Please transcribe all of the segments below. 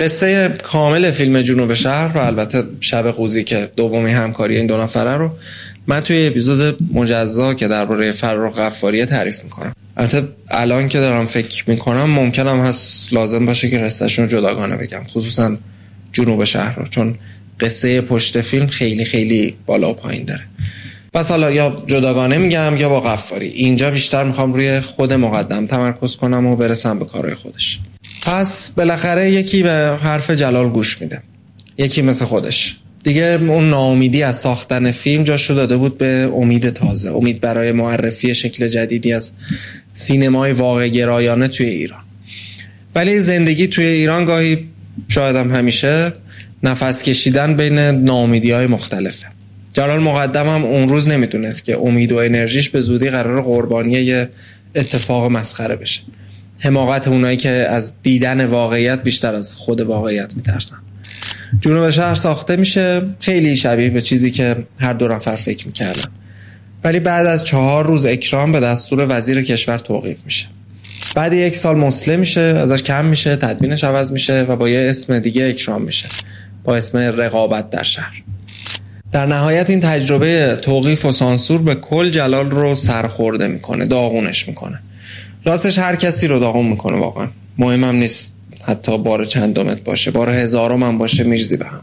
قصه کامل فیلم جنوب شهر و البته شب قوزی که دومی همکاری این دو نفره رو من توی اپیزود مجزا که درباره فرخ غفاری تعریف میکنم. البته الان که دارم فکر میکنم ممکنم هست لازم باشه که قصهشون رو جداگانه بگم، خصوصا جنوب شهر رو، چون قصه پشت فیلم خیلی خیلی بالا و پایین داره. پس حالا یا جداگانه میگم یا با غفاری. اینجا بیشتر میخوام روی خود مقدم تمرکز کنم و برسم به کارهای خودش. پس بالاخره یکی به حرف جلال گوش میده، یکی مثل خودش دیگه اون ناامیدی از ساختن فیلم جاشو داده بود به امید تازه، امید برای معرفی شکل جدیدی از سینمای واقع گرایانه توی ایران. ولی زندگی توی ایران گاهی، شاید هم همیشه، نفس کشیدن بین ناامیدی‌های مختلفه. جلال مقدم هم اون روز نمیدونست که امید و انرژیش به زودی قرار قربانی یه اتفاق مسخره بشه. حماقت اونایی که از دیدن واقعیت بیشتر از خود واقعیت میترسن. جنوب شهر ساخته میشه، خیلی شبیه به چیزی که هر دو نفر فکر میکردن. ولی بعد از 4 روز اکرام به دستور وزیر کشور توقیف میشه. بعد 1 سال مسلم میشه، ازش کم میشه، تدوینش عوض میشه و با یه اسم دیگه اکرام میشه، با اسم رقابت در شهر. در نهایت این تجربه توقیف و سانسور به کل جلال رو سرخورده میکنه، داغونش میکنه. راستش هر کسی رو داغون میکنه واقعا. مهمم نیست حتی بار چندمت باشه، بار 1000م هم باشه میرزی به هم.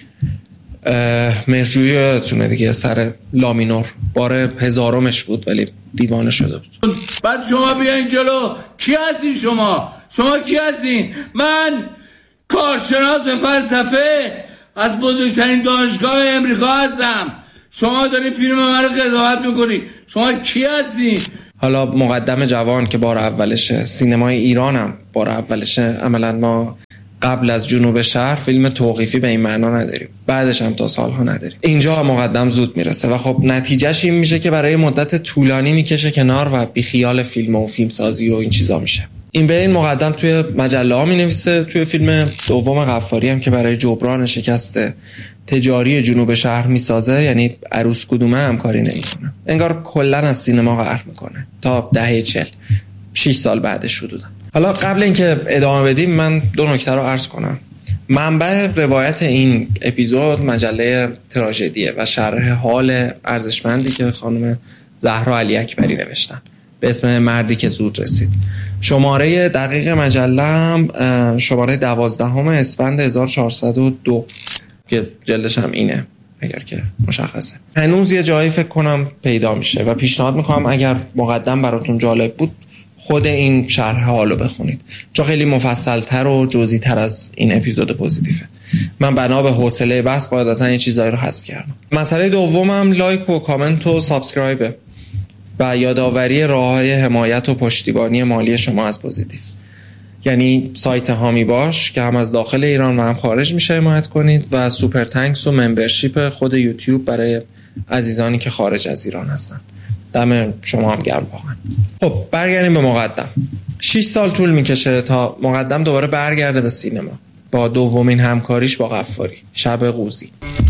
مهرجویی تونه دیگه سر لامینور بار 1000مش بود ولی دیوانه شده بود. بعد شما بیاین جلو. کی هستین شما کی هستین؟ من کارشناس فلسفه از بزرگترین دانشگاه امریکا هستم. شما دارین فیلم من رو قضاوت میکنی. شما کی هستین؟ حالا مقدم جوان که بار اولشه، سینمای ایران هم بار اولشه. عملا ما قبل از جنوب شهر فیلم توقیفی به این معنا نداریم، بعدش هم تا سالها نداریم. اینجا مقدم زود میرسه و خب نتیجهش این میشه که برای مدت طولانی میکشه کنار و بیخیال فیلم و فیلم سازی و این چیزا میشه. این به این مقدم توی مجله ها مینویسه. توی فیلم دوم غفاری هم که برای جبران شکست تجاری جنوب شهر میسازه، یعنی عروس کدومه همکاری نمیکنه، انگار کلا از سینما قهر میکنه تا دهه 40، 6 سال بعدش حدودا. حالا قبل اینکه ادامه بدیم من 2 نکته رو عرض کنم. منبع روایت این اپیزود مجله تراژدیه و شرح حال ارزشمندی که خانم زهرا علی اکبری نوشتن به اسم مردی که زود رسید. شماره دقیق مجله هم شماره 12 اسفند 1402 که جلدش هم اینه اگر که مشخصه. هنوز یه جایی فکر کنم پیدا میشه و پیشنهاد میکنم اگر مقدم براتون جالب بود خود این شرح حالو بخونید، چون خیلی مفصل‌تر و جزئی‌تر از این اپیزود پوزیتیفه. من بنا به حوصله بحث قاعدتاً این چیزایی رو حذف کردم. مسئله دومم لایک و کامنت و سابسکرایب و یادآوری راه‌های حمایت و پشتیبانی مالی شما از پوزیتیف. یعنی سایت هامی باش که هم از داخل ایران و هم خارج میشه حمایت کنید و سوپر تانکس و ممبرشیپ خود یوتیوب برای عزیزانی که خارج از ایران هستن. دم شما هم گرم واقعا. خب برگردیم به مقدم. 6 سال طول میکشه تا مقدم دوباره برگرده به سینما با دومین همکاریش با غفاری، شب قوزی.